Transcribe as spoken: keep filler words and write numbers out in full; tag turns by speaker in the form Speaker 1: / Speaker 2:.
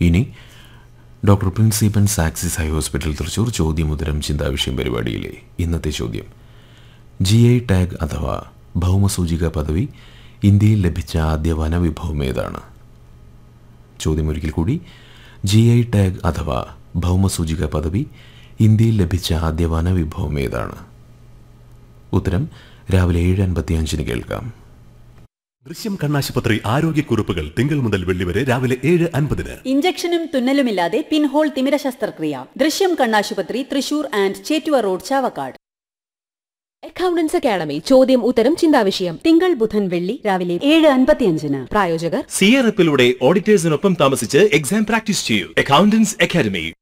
Speaker 1: ഇനി doctor പ്രിൻസിപ്പൻ സാക്സിസ് high hospital Thrissur ചോദ്യമുത്തരം ചിന്താവിഷയം പരിപാടിയിലെ ഇന്നത്തെ ചോദ്യം: ജി ഐ ടാഗ് അഥവാ ഭൗമസൂചിക പദവി ഇന്ത്യയിൽ ലഭിച്ച ആദ്യ വനവിഭവം ഏതാണ്? ചോദ്യം ഒരിക്കൽ കൂടി: ജി ഐ ടാഗ് അഥവാ ഭൗമസൂചിക പദവി ഇന്ത്യയിൽ ലഭിച്ച ആദ്യ വനവിഭവം ഏതാണ്? ഉത്തരം രാവിലെ ഏഴ് അൻപത്തിയഞ്ചിന് കേൾക്കാം.
Speaker 2: ദൃശ്യം കണ്ണാശുപത്രി ആരോഗ്യക്കുറിപ്പുകൾ തിങ്കൾ മുതൽ വെള്ളി വരെ രാവിലെ ഏഴ് അൻപതിന്.
Speaker 3: ഇഞ്ചക്ഷനും തുന്നലുമില്ലാതെ പിൻഹോൾ തിമിര ശസ്ത്രക്രിയ. ദൃശ്യം കണ്ണാശുപത്രി, Thrissur and Chettuva road, Chavakkad.
Speaker 4: Accountants academy ചോദ്യം ഉത്തരം ചിന്താവിഷയം
Speaker 3: തിങ്കൾ ബുധൻ വെള്ളി രാവിലെ ഏഴ് അൻപത്തിയഞ്ചിന്.
Speaker 4: പ്രായോജകർ
Speaker 5: സിയറപ്പിലൂടെ ഓഡിറ്റേഴ്സിനൊപ്പം താമസിച്ച് എക്സാം പ്രാക്ടീസ് ചെയ്യൂ. Accountants academy.